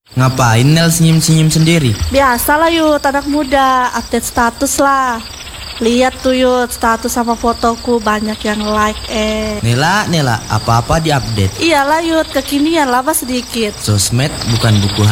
Ngapain Nel senyum-senyum sendiri? Biasalah Yud, anak muda, update status lah. Lihat tuh Yud, status sama fotoku banyak yang like Nela, apa-apa diupdate. Iyalah Yud, kekinian lama sedikit. Sosmed bukan buku